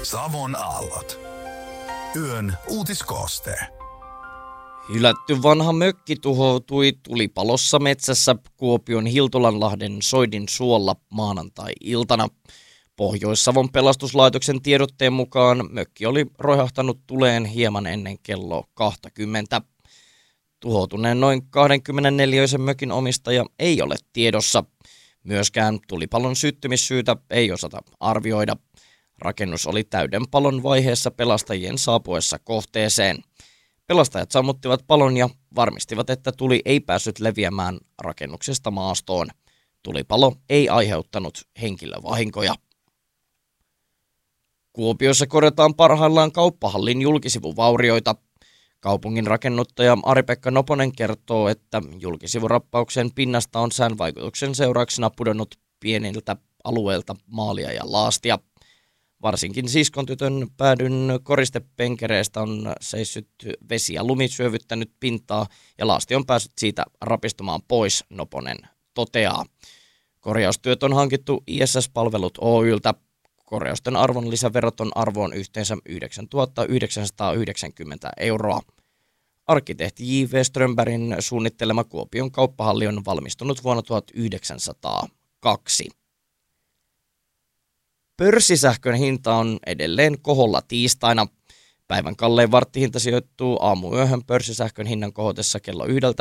Savon aallot. Yön uutiskooste. Hylätty vanha mökki tuhoutui tulipalossa metsässä Kuopion Hiltulanlahden Soidinsuolla maanantai-iltana. Pohjois-Savon pelastuslaitoksen tiedotteen mukaan mökki oli roihahtanut tuleen hieman ennen kello 20. Tuhoutuneen noin 24-neliöisen mökin omistaja ei ole tiedossa. Myöskään tulipalon syttymissyytä ei osata arvioida. Rakennus oli täyden palon vaiheessa pelastajien saapuessa kohteeseen. Pelastajat sammuttivat palon ja varmistivat, että tuli ei päässyt leviämään rakennuksesta maastoon. Tulipalo ei aiheuttanut henkilövahinkoja. Kuopiossa korjataan parhaillaan kauppahallin julkisivuvaurioita. Kaupungin rakennuttaja Ari-Pekka Noponen kertoo, että julkisivurappauksen pinnasta on sään vaikutuksen seurauksena pudonnut pieniltä alueilta maalia ja laastia. Varsinkin siskontytön päädyn koristepenkereestä on seissyt vesi ja lumi syövyttänyt pintaa ja laasti on päässyt siitä rapistumaan pois, Noponen toteaa. Korjaustyöt on hankittu ISS-palvelut Oyltä. Korjausten arvonlisäveroton arvo on yhteensä 9 990 €. Arkkitehti J.V. Strömbergin suunnittelema Kuopion kauppahalli on valmistunut vuonna 1902. Pörssisähkön hinta on edelleen koholla tiistaina. Päivän kallein warttihinta sijoittuu aamuyöhön pörssisähkön hinnan kohotessa kello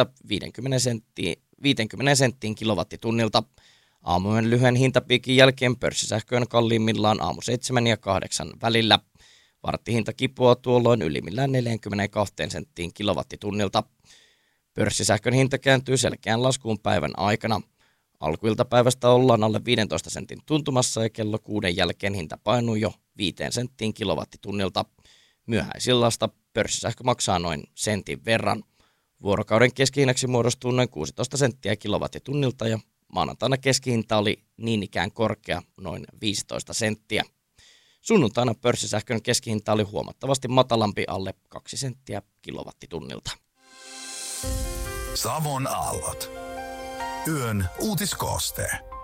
50 senttiin kilowattitunnilta. Aamuyön lyhyen hintapiikin jälkeen pörssisähkö on kalliimmillaan aamu 7 ja 8 välillä. Warttihinta kipuaa tuolloin ylimmillään 42 senttiin kilowattitunnilta. Pörssisähkön hinta kääntyy selkeään laskuun päivän aikana. Alkuiltapäivästä ollaan alle 15 sentin tuntumassa ja kello 6 jälkeen hinta painuu jo 5 senttiin kilowattitunnilta. Myöhäisillasta pörssisähkö maksaa noin sentin verran. Vuorokauden keskihinnaksi muodostuu noin 16 senttiä kilowattitunnilta ja maanantaina keskihinta oli niin ikään korkea, noin 15 senttiä. Sunnuntaina pörssisähkön keskihinta oli huomattavasti matalampi, alle 2 senttiä kilowattitunnilta. Savon aallot. Yön uutiskooste.